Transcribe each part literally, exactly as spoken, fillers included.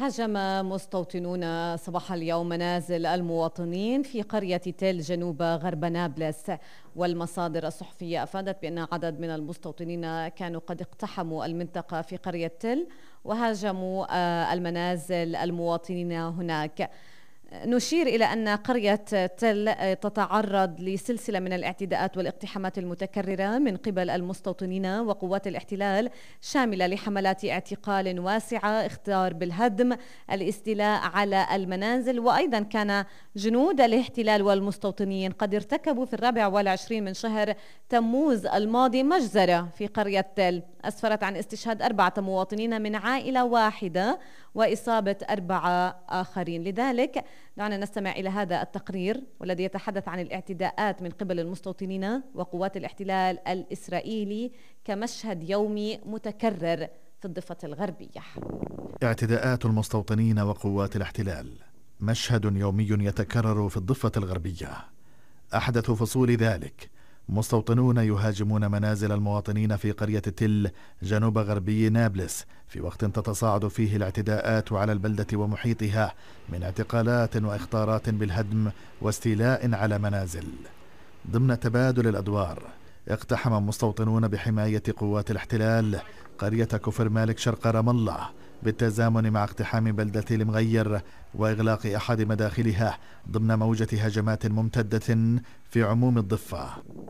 هاجم مستوطنون صباح اليوم منازل المواطنين في قرية تل جنوب غرب نابلس، والمصادر الصحفية أفادت بأن عدد من المستوطنين كانوا قد اقتحموا المنطقة في قرية تل وهاجموا المنازل المواطنين هناك. نشير إلى أن قرية تل تتعرض لسلسلة من الاعتداءات والاقتحامات المتكررة من قبل المستوطنين وقوات الاحتلال، شاملة لحملات اعتقال واسعة، اخطار بالهدم، الاستيلاء على المنازل. وأيضا كان جنود الاحتلال والمستوطنين قد ارتكبوا في الرابع والعشرين من شهر تموز الماضي مجزرة في قرية تل أسفرت عن استشهاد أربعة مواطنين من عائلة واحدة وإصابة أربعة آخرين. لذلك دعنا نستمع إلى هذا التقرير والذي يتحدث عن الاعتداءات من قبل المستوطنين وقوات الاحتلال الإسرائيلي كمشهد يومي متكرر في الضفة الغربية. اعتداءات المستوطنين وقوات الاحتلال مشهد يومي يتكرر في الضفة الغربية. أحدث فصول ذلك مستوطنون يهاجمون منازل المواطنين في قرية تل جنوب غربي نابلس في وقت تتصاعد فيه الاعتداءات على البلدة ومحيطها من اعتقالات واخطارات بالهدم واستيلاء على منازل. ضمن تبادل الأدوار اقتحم مستوطنون بحماية قوات الاحتلال قرية كفر مالك شرق رام الله بالتزامن مع اقتحام بلدة المغير وإغلاق أحد مداخلها ضمن موجة هجمات ممتدة في عموم الضفة.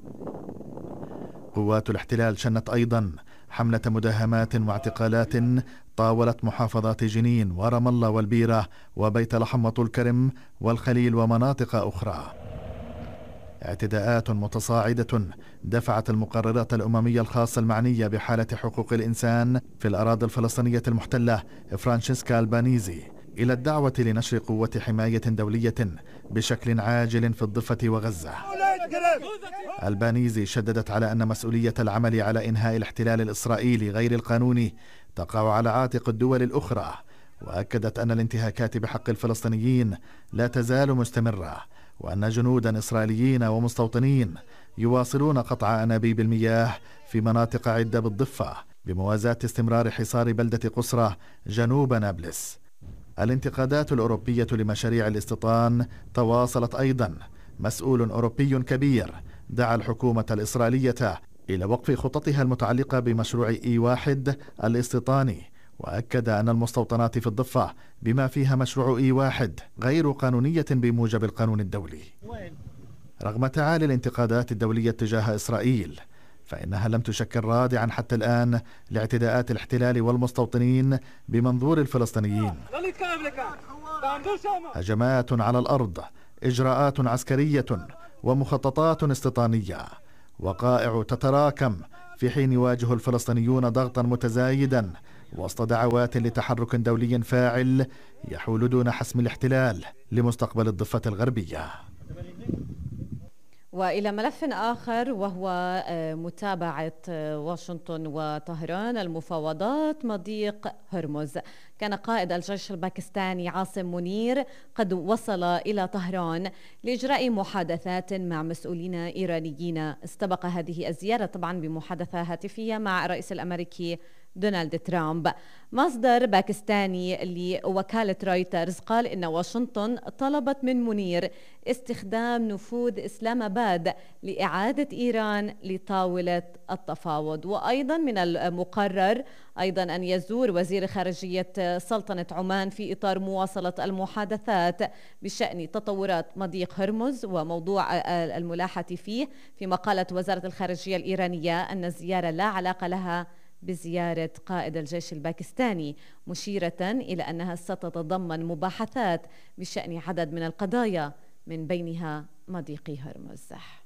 قوات الاحتلال شنت أيضا حملة مداهمات واعتقالات طاولت محافظات جنين ورام الله والبيرة وبيت لحم وطول كرم والخليل ومناطق أخرى. اعتداءات متصاعدة دفعت المقررات الأممية الخاصة المعنية بحالة حقوق الإنسان في الأراضي الفلسطينية المحتلة فرانشيسكا البانيزي إلى الدعوة لنشر قوة حماية دولية بشكل عاجل في الضفة وغزة. البانيزي شددت على أن مسؤولية العمل على إنهاء الاحتلال الإسرائيلي غير القانوني تقع على عاتق الدول الأخرى، وأكدت أن الانتهاكات بحق الفلسطينيين لا تزال مستمرة، وأن جنودا إسرائيليين ومستوطنين يواصلون قطع أنابيب المياه في مناطق عدة بالضفة بموازاة استمرار حصار بلدة قصرة جنوب نابلس. الانتقادات الأوروبية لمشاريع الاستيطان تواصلت أيضا. مسؤول أوروبي كبير دعا الحكومة الإسرائيلية إلى وقف خططها المتعلقة بمشروع إي واحد الاستيطاني، وأكد أن المستوطنات في الضفة بما فيها مشروع إي واحد غير قانونية بموجب القانون الدولي. رغم تعالي الانتقادات الدولية تجاه إسرائيل، فإنها لم تشكل رادعا حتى الآن لاعتداءات الاحتلال والمستوطنين بمنظور الفلسطينيين. هجمات على الأرض، إجراءات عسكرية ومخططات استيطانية، وقائع تتراكم في حين يواجه الفلسطينيون ضغطا متزايدا وسط دعوات لتحرك دولي فاعل يحول دون حسم الاحتلال لمستقبل الضفة الغربية. وإلى ملف آخر وهو متابعة واشنطن وطهران المفاوضات مضيق هرمز. كان قائد الجيش الباكستاني عاصم منير قد وصل إلى طهران لإجراء محادثات مع مسؤولين إيرانيين. استبق هذه الزيارة طبعا بمحادثة هاتفية مع الرئيس الأمريكي دونالد ترامب. مصدر باكستاني لوكالة رويترز قال إن واشنطن طلبت من منير استخدام نفوذ إسلام آباد لإعادة إيران لطاولة التفاوض. وأيضا من المقرر أيضا أن يزور وزير خارجية سلطنة عمان في إطار مواصلة المحادثات بشأن تطورات مضيق هرمز وموضوع الملاحة فيه، فيما قالت وزارة الخارجية الإيرانية أن الزيارة لا علاقة لها بزيارة قائد الجيش الباكستاني، مشيرة إلى أنها ستتضمن مباحثات بشأن عدد من القضايا من بينها مضيق هرمز.